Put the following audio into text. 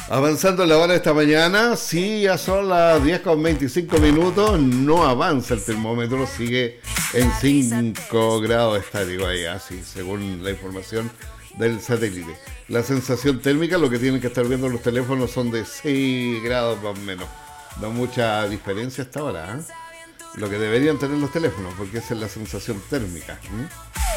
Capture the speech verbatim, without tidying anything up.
Avanzando la hora de esta mañana, sí, ya son las diez con veinticinco minutos, no avanza el termómetro, sigue en cinco grados estático ahí, así, según la información del satélite. La sensación térmica, lo que tienen que estar viendo los teléfonos, son de seis grados más o menos. No mucha diferencia hasta ahora, ¿eh? Lo que deberían tener los teléfonos, porque esa es la sensación térmica. ¿eh?